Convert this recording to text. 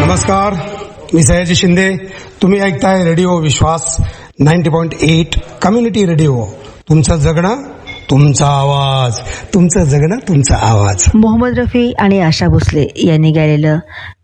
नमस्कार, मी सयाजी शिंदे. तुम्ही ऐकताय रेडिओ विश्वास 90.8 कम्युनिटी रेडिओ. तुमचं जगणं तुमचा आवाज, तुमचं जगणं तुमचा आवाज. मोहम्मद रफी आणि आशा भोसले यांनी गायलेलं